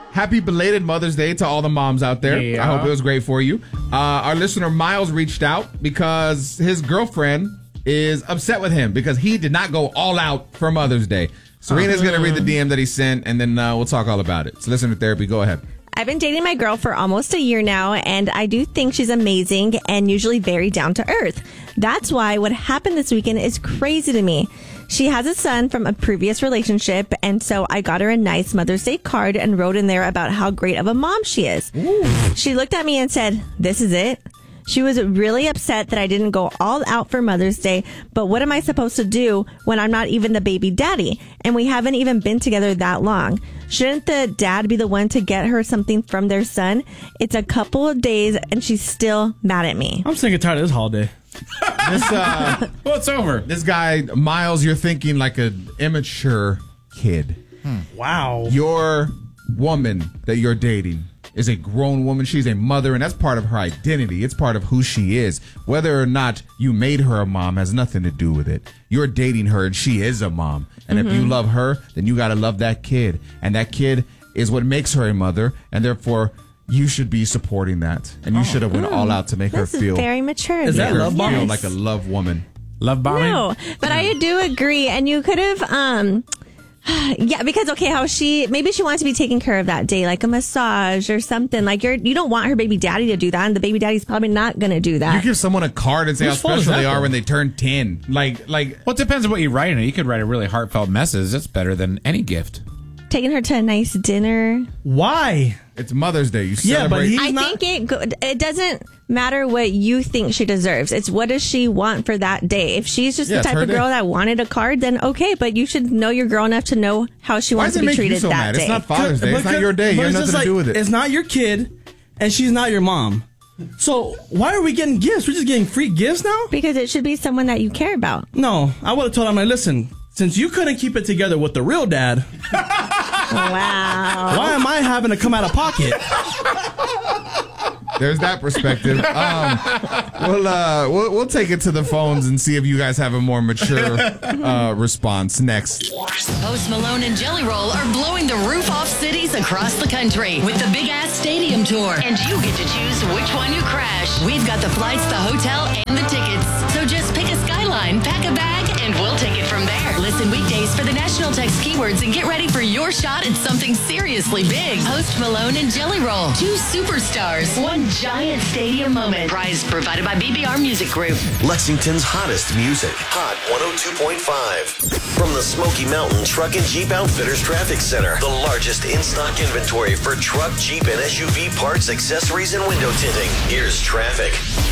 Happy belated Mother's Day to all the moms out there. Yeah. I hope it was great for you. Our listener Miles reached out because his girlfriend is upset with him because he did not go all out for Mother's Day. Serena's going to read the DM that he sent, and then we'll talk all about it. So listener therapy, go ahead. I've been dating my girl for almost a year now, and I do think she's amazing and usually very down to earth. That's why what happened this weekend is crazy to me. She has a son from a previous relationship, and so I got her a nice Mother's Day card and wrote in there about how great of a mom she is. Ooh. She looked at me and said, "This is it?" She was really upset that I didn't go all out for Mother's Day, but what am I supposed to do when I'm not even the baby daddy and we haven't even been together that long? Shouldn't the dad be the one to get her something from their son? It's a couple of days and she's still mad at me. I'm sick and tired of this holiday. Well, it's over. This guy, Miles, you're thinking like an immature kid. Wow. Your woman that you're dating is a grown woman. She's a mother, and that's part of her identity. It's part of who she is. Whether or not you made her a mom has nothing to do with it. You're dating her, and she is a mom. And if you love her, then you got to love that kid. And that kid is what makes her a mother, and therefore you should be supporting that. And you should have went all out to make her This is feel very mature. Is that love bombing? feel like a love woman. Love bombing? No, but I do agree. And you could have, yeah, because how maybe she wants to be taken care of that day, like a massage or something. Like you don't want her baby daddy to do that, and the baby daddy's probably not going to do that. You give someone a card and say Whose how fault is special that, they are though? when they turn 10. Like, Well, it depends on what you write in it. You could write a really heartfelt message. That's better than any gift. Taking her to a nice dinner. Why? it's Mother's Day. You Yeah, but celebrate. he's I not. think it doesn't matter what you think she deserves. It's what does she want for that day. If she's just Yeah, the it's type her of day. girl that wanted a card, then okay. But you should know your girl enough to know how she Why wants does to it be make you treated so that mad? day. It's not Father's Day. It's not your day. You But have it's nothing just to do with it. It's not your kid, and she's not your mom. So why are we getting gifts? We're just getting free gifts now? Because it should be someone that you care about. No, I would have told him, like, listen, since you couldn't keep it together with the real dad, Wow. why am I having to come out of pocket? There's that perspective. We'll take it to the phones and see if you guys have a more mature response next. Post Malone and Jelly Roll are blowing the roof off cities across the country with the Big Ass Stadium Tour. And you get to choose which one you crash. We've got the flights, the hotel, and the tickets. So just pick a skyline, pack a bag, and we'll take it from there. Listen weekdays for the national text keywords and get ready for your shot at something seriously big. Post Malone and Jelly Roll. 2 superstars. 1 giant stadium moment. Prize provided by BBR Music Group. Lexington's hottest music. Hot 102.5. From the Smoky Mountain Truck and Jeep Outfitters Traffic Center. The largest in-stock inventory for truck, Jeep, and SUV parts, accessories, and window tinting. Here's traffic.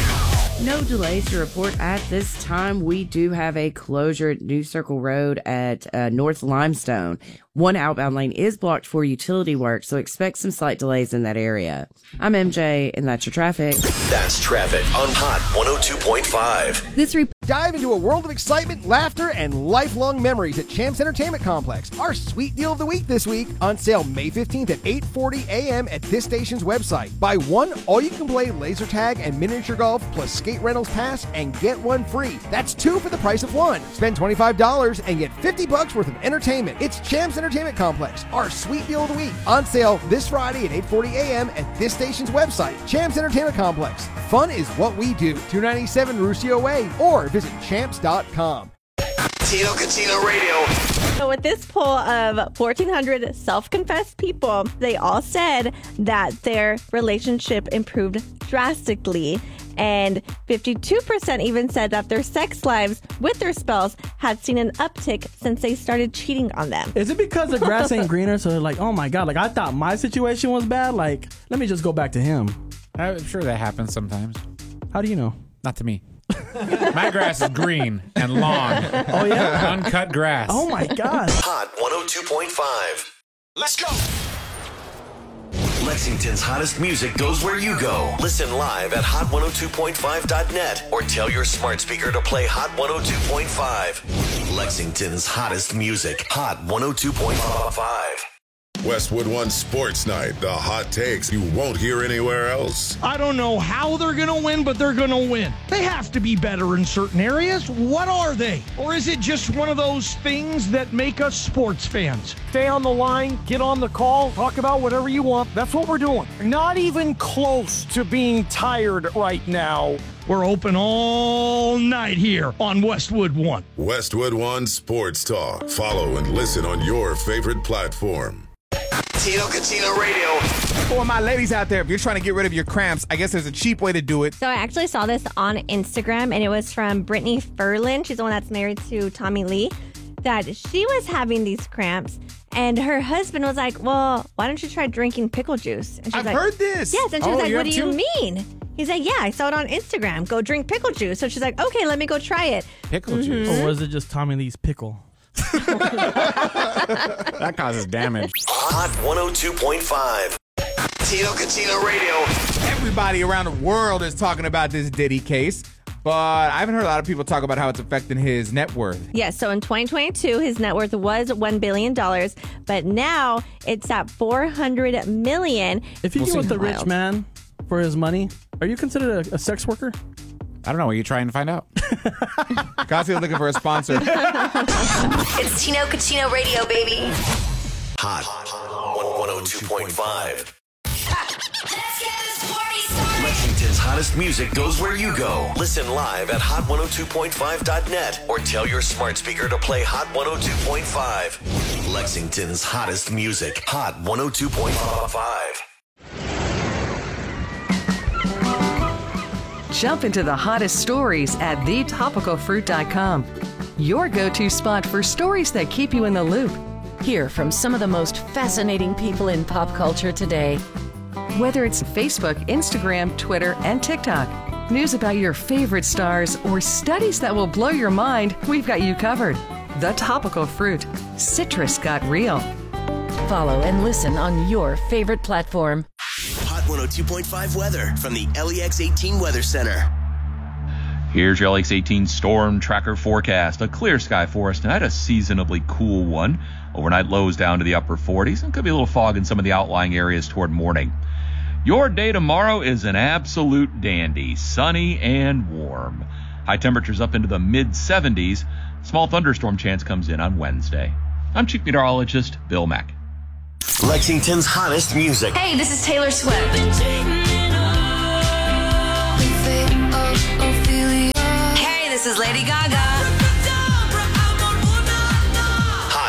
No delays to report at this time. We do have a closure at New Circle Road at North Limestone. 1 outbound lane is blocked for utility work, so expect some slight delays in that area. I'm MJ, and that's your traffic. That's traffic on Hot 102.5. This report. Dive into a world of excitement, laughter, and lifelong memories at Champs Entertainment Complex. Our sweet deal of the week this week, on sale May 15th at 8:40 a.m. at this station's website. Buy 1 all-you-can-play laser tag and miniature golf plus skate rentals pass and get 1 free. That's 2 for the price of 1. Spend $25 and get $50 worth of entertainment. It's Champs Entertainment Complex, our sweet deal of the week. On sale this Friday at 8:40 a.m. at this station's website. Champs Entertainment Complex. Fun is what we do. 297 Ruscio Way or visit champs.com. Tino Catino Radio. So with this poll of 1,400 self-confessed people, they all said that their relationship improved drastically. And 52% even said that their sex lives with their spouse had seen an uptick since they started cheating on them. Is it because the grass ain't greener? So they're like, oh my God, like I thought my situation was bad. Like, let me just go back to him. I'm sure that happens sometimes. How do you know? Not to me. My grass is green and long. Oh, yeah? Uncut grass. Oh my God. Hot 102.5. Let's go. Lexington's hottest music goes where you go. Listen live at hot102.5.net or tell your smart speaker to play Hot 102.5. Lexington's hottest music. Hot 102.5. Westwood One Sports Night, the hot takes you won't hear anywhere else. I don't know how they're going to win, but they're going to win. They have to be better in certain areas. What are they? Or is it just one of those things that make us sports fans? Stay on the line, get on the call, talk about whatever you want. That's what we're doing. Not even close to being tired right now. We're open all night here on Westwood One. Westwood One Sports Talk. Follow and listen on your favorite platform. Tino Cucino Radio. For my ladies out there, if you're trying to get rid of your cramps, I guess there's a cheap way to do it. So I actually saw this on Instagram, and it was from Brittany Ferlin. She's the one that's married to Tommy Lee. That she was having these cramps, and her husband was like, well, why don't you try drinking pickle juice? And she's I've heard this. Yes, and she was like, you what do have you too? mean? He's like, yeah, I saw it on Instagram. Go drink pickle juice. So she's like, okay, let me go try it. Pickle juice. Or was it just Tommy Lee's pickle? That causes damage. Hot 102.5. Tino Cucino Radio. Everybody around the world is talking about this Diddy case, but I haven't heard a lot of people talk about how it's affecting his net worth. Yes, so in 2022, his net worth was $1 billion, but now it's at $400 million. If you go with the rich man for his money, are you considered a sex worker? I don't know. Are you trying to find out? Casio's looking for a sponsor. It's Tino Cucino Radio, baby. Hot 102.5. Let's get this party started. Lexington's hottest music goes where you go. Listen live at hot102.5.net or tell your smart speaker to play Hot 102.5. Lexington's hottest music. Hot 102.5. Jump into the hottest stories at thetopicalfruit.com. Your go-to spot for stories that keep you in the loop. Hear from some of the most fascinating people in pop culture today. Whether it's Facebook, Instagram, Twitter, and TikTok, news about your favorite stars, or studies that will blow your mind, we've got you covered. The Topical Fruit. Citrus got real. Follow and listen on your favorite platform. Hot 102.5 weather from the LEX 18 Weather Center. Here's your LEX 18 storm tracker forecast. A clear sky for us tonight, a seasonably cool one. Overnight lows down to the upper 40s, and could be a little fog in some of the outlying areas toward morning. Your day tomorrow is an absolute dandy, sunny and warm. High temperatures up into the mid-70s. Small thunderstorm chance comes in on Wednesday. I'm Chief Meteorologist Bill Mack. Lexington's hottest music. Hey, this is Taylor Swift. Hey, this is Lady Gaga. Hot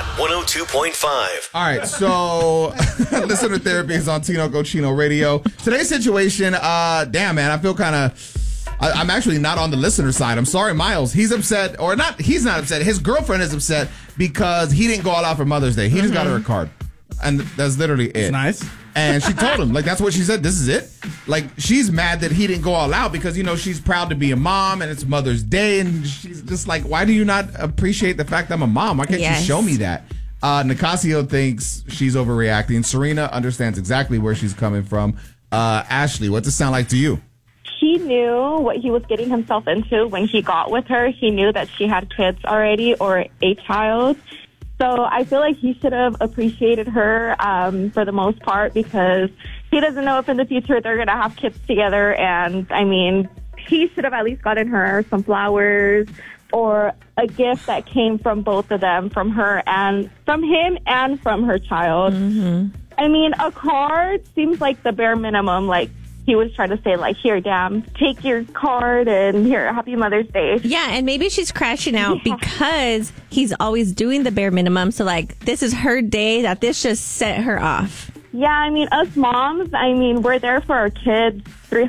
102.5. All right, so listener therapy is on Tino Cucino Radio. Today's situation, damn, man, I feel kind of, I'm actually not on the listener side. I'm sorry, Miles. He's upset, or not, he's not upset. His girlfriend is upset because he didn't go all out for Mother's Day. He just got her a card. And that's literally it. It's nice. And she told him, like, that's what she said. This is it. Like, she's mad that he didn't go all out because, you know, she's proud to be a mom and it's Mother's Day. And she's just like, why do you not appreciate the fact I'm a mom? Why can't you show me that? Nicasio thinks she's overreacting. Serena understands exactly where she's coming from. Ashley, what's it sound like to you? He knew what he was getting himself into when he got with her. He knew that she had kids already or a child. So I feel like he should have appreciated her for the most part because he doesn't know if in the future they're going to have kids together. And, I mean, he should have at least gotten her some flowers or a gift that came from both of them, from her and from him and from her child. Mm-hmm. I mean, a card seems like the bare minimum, like, he was trying to say, like, here, damn, take your card and here, happy Mother's Day. Yeah, and maybe she's crashing out because he's always doing the bare minimum. So, like, this is her day that this just set her off. Yeah, I mean, us moms, I mean, we're there for our kids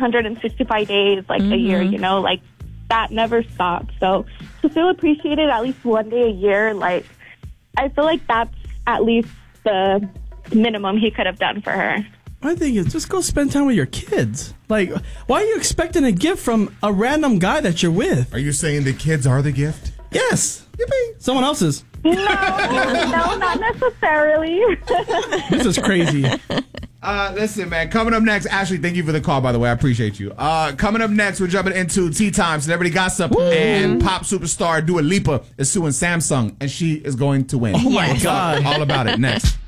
365 days, like, a year, you know? Like, that never stops. So, to feel appreciated at least one day a year, like, I feel like that's at least the minimum he could have done for her. My thing is, just go spend time with your kids. Like, why are you expecting a gift from a random guy that you're with? Are you saying the kids are the gift? Yes. Yippee. Someone else's. No, not necessarily. This is crazy. Listen, man, coming up next, Ashley, thank you for the call, by the way. I appreciate you. Coming up next, we're jumping into Tea Time, Celebrity Gossip, and pop superstar Dua Lipa is suing Samsung, and she is going to win. Oh, my God. All about it next.